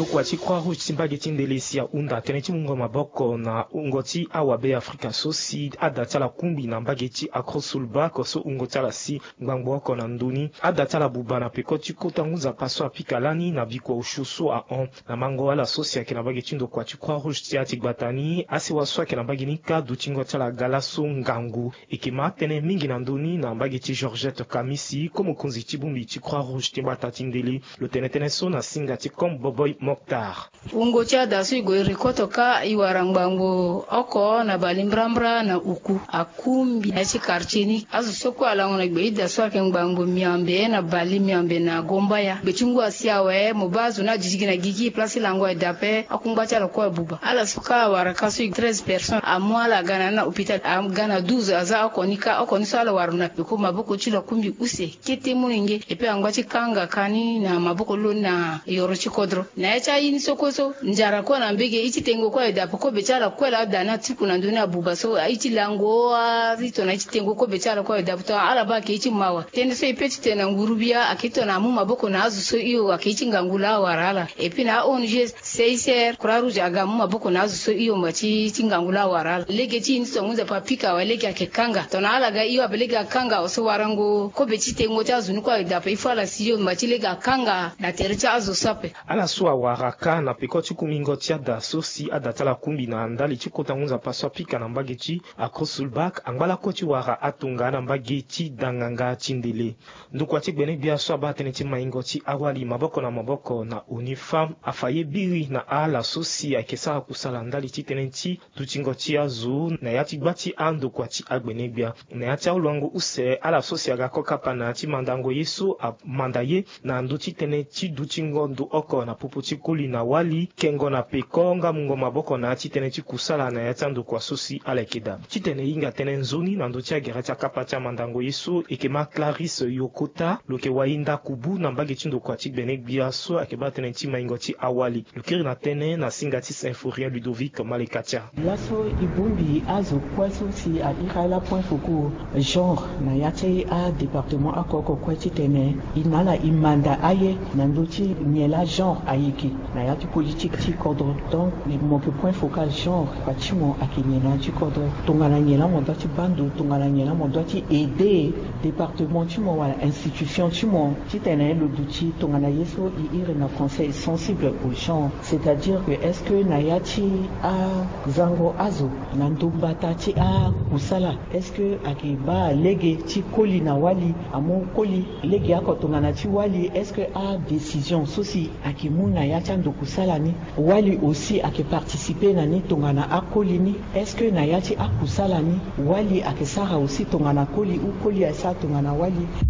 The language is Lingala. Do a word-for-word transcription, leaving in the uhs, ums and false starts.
ndoko ati Croix Rouge timbage tindelesia unda teneti mungo maboko na ungoti awabe Afrika sosi adatala kumbi na mbageti akrosulba koso ungoti ala si ngbangbo na nduni adatala bubana pekoti kota nguza paso apikalani na bikwa ushusu a on na mango ala sosi akina bageti ndoko ati Croix Rouge tiati gbatani asi waswa akina bagini ka dutingo tala galaso ngangu ikima tene mingi na nduni na mbageti Georgette Kamisi komo kunzi tibumbi ti Croix Rouge timbata tindeli lo tenetene so na singa ti kom Boboy Mokhtar ungo cha dasu igo rikoto ka iwarangbango oko na balimbrambra na uku akumbi na chi karchini azu soko ala ngona gbe ida so ake ngbango miambe na bali miambe na gomba ya bechingu asiawe mubazu na jijigina gigi place lango edape akungba cha ko buba ala suka waraka su treize personnes amwala gana na hôpital am gana douze aza akonika akonisa ala waruna peko maboko chilo kumbi use kete muninge epe angwa chikanga kani na maboko lona yoro chikodro na echa ini sokoso njara kwa na mbege ichi tengo kwa edapo ko bechala kwela dana tiku na nduna buba so ichi lango rito na ichi tengo ko bechala kwa edapo to ala ba ke ichi mawa tende so ipeti tena ngurubia akito na mu maboko na azu so iyo akichi ngangula warala epi na onje seiser Croix Rouge aga mu maboko na azu so iyo machi chingangula warala lege chi inso nguza papika walege akekanga to na ala ga iyo abelega kanga oso warango ko bechi tengo cha zunu kwa edapo ifala siyo machi lega kanga na tercha azu sape ala suwa waraka na pekoti kumingo tia da sosi adatala kumbi na andali chikota ngunza paswa pika na mbageti akrosulbak angbala koti wara atunga na mbageti danganga chindele nduku ati gbene bia so abatene ti maingo ti awali maboko na maboko na unifam afaye biri na ala sosi akesa kusala ndali ti tenenti tuchingo ti azu na yati gbati ando kwa ti agbene bia na yati ulwango use ala sosi aga kokapa na ti mandango yeso a mandaye na ndo ti tenenti duchingo ndu oko na pupu ti kuli na wali kengo na peko nga mungo maboko na ti tenenti kusala na yati ando kwa sosi alekeda ti tene inga tene nzoni na ndo ti agera ti akapa ti mandango yeso ekema Clarisse Yokota loke wainda kubu na mbage ndo kwa ti gbene bia so akeba tene ti maingo ti awali lokiri na tene na singa ti Symphorien Ludovic Malekatia laso ibumbi azo kweso si a iraila point foko genre na yati a département akoko kweti tene inala imanda aye na ndo ti nyela genre ayeki na yati politique ti kodro donc mon point focal genre patimo akinyela ti kodro tongana nyela mo doti bando tongana nyela mo doti aider département ti mo wala institution ti mo ti tene le duti tongana yeso i ire na français sensible au genre c'est-à-dire que est-ce que na yati a zango azo na ndombata ti a kusala est-ce que akiba lege ti koli na wali amo koli lege ako tongana ti wali est-ce que a décision sosi akimuna yati ando kusala ni wali aussi ake participer na ni tongana akoli ni est-ce que na yati akusala ni wali akesara aussi tongana koli ou koli asa tongana wali